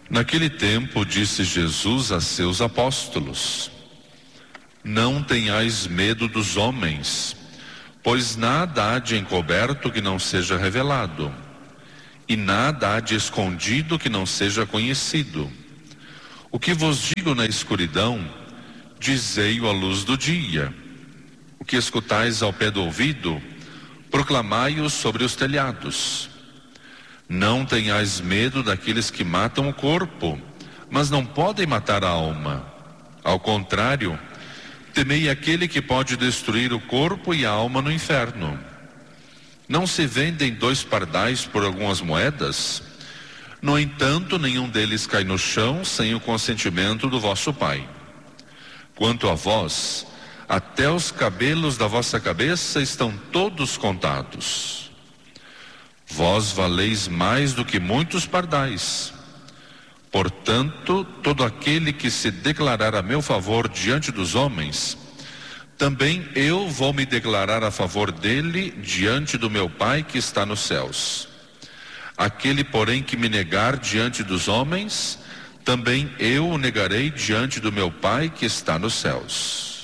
Naquele tempo disse Jesus a seus apóstolos: Não tenhais medo dos homens, pois nada há de encoberto que não seja revelado, e nada há de escondido que não seja conhecido. O que vos digo na escuridão, dizei-o à luz do dia. O que escutais ao pé do ouvido, proclamai-o sobre os telhados. Não tenhais medo daqueles que matam o corpo, mas não podem matar a alma. Ao contrário, temei aquele que pode destruir o corpo e a alma no inferno. Não se vendem 2 pardais por algumas moedas? No entanto, nenhum deles cai no chão sem o consentimento do vosso Pai. Quanto a vós, até os cabelos da vossa cabeça estão todos contados. Vós valeis mais do que muitos pardais. Portanto, todo aquele que se declarar a meu favor diante dos homens, também eu vou me declarar a favor dele diante do meu Pai que está nos céus. Aquele, porém, que me negar diante dos homens, também eu o negarei diante do meu Pai que está nos céus.